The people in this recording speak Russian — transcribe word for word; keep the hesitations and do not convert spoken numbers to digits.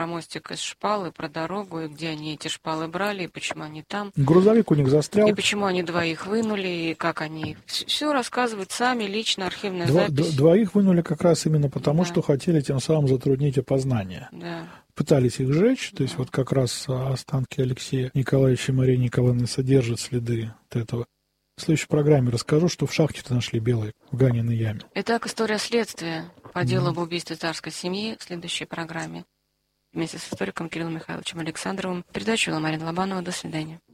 про мостик из шпал и про дорогу, и где они эти шпалы брали, и почему они там. Грузовик у них застрял. И почему они двоих вынули, и как они... Все рассказывают сами, лично, архивная Два, запись. Двоих вынули как раз именно потому, Да. что хотели тем самым затруднить опознание. Да. Пытались их сжечь, то Да. есть вот как раз останки Алексея Николаевича и Марии Николаевны содержат следы вот этого. В следующей программе расскажу, что в шахте-то нашли белые в Ганиной яме. Итак, история следствия по делу Mm. об убийстве царской семьи в следующей программе. Вместе с историком Кириллом Михайловичем Александровым. Передачу вела Марина Лобанова. До свидания.